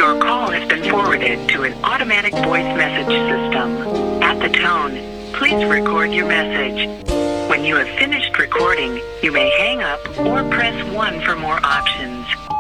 Your call has been forwarded to an automatic voice message system. At the tone, please record your message. When you have finished recording, you may hang up or press 1 for more options.